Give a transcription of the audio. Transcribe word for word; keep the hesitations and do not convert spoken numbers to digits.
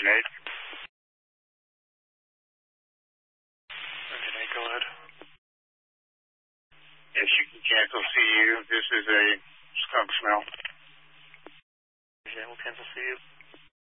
eight. Engine eight, go ahead. Yes, you can cancel C U. This is a skunk smell. Yeah, we'll cancel C U.